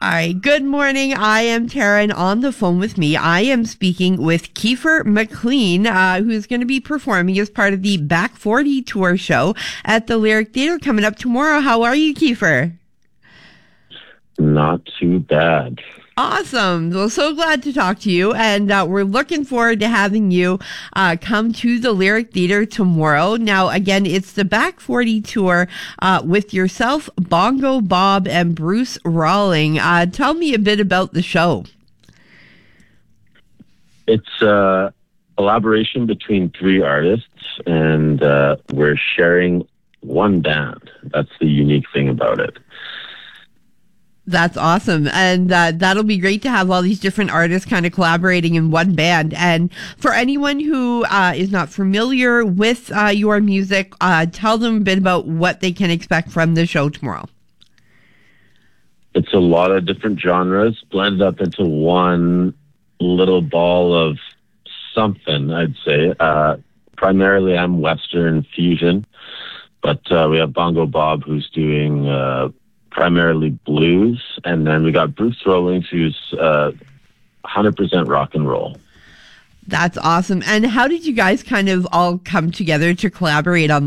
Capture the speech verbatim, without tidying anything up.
Hi, good morning. I am Tara, and on the phone with me, I am speaking with Kiefer McLean, uh, who's going to be performing as part of the Back forty Tour show at the Lyric Theatre coming up tomorrow. How are you, Kiefer? Not too bad. Awesome. Well, so glad to talk to you. And uh, we're looking forward to having you uh, come to the Lyric Theatre tomorrow. Now, again, it's the Back forty Tour uh, with yourself, Bongo Bob, and Bruce Rawling. Uh, tell me a bit about the show. It's a collaboration between three artists, and uh, we're sharing one band. That's the unique thing about it. That's awesome. And uh, that'll be great to have all these different artists kind of collaborating in one band. And for anyone who uh, is not familiar with uh, your music, uh, tell them a bit about what they can expect from the show tomorrow. It's a lot of different genres blended up into one little ball of something, I'd say. Uh, primarily, I'm Western fusion, but uh, we have Bongo Bob, who's doing Uh, primarily blues, and then we got Bruce Rawling, who's uh, one hundred percent rock and roll. That's awesome. And how did you guys kind of all come together to collaborate on